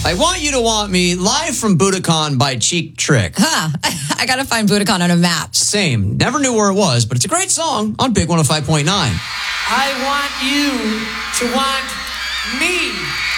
I Want You to Want Me, live from Budokan by Cheek Trick. I got to find Budokan on a map. Same. Never knew where it was, but it's a great song on Big 105.9. I want you to want me.